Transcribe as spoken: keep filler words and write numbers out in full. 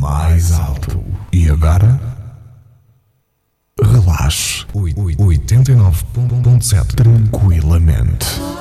mais alto. E agora? Relaxe. oitenta e nove ponto sete. Tranquilamente.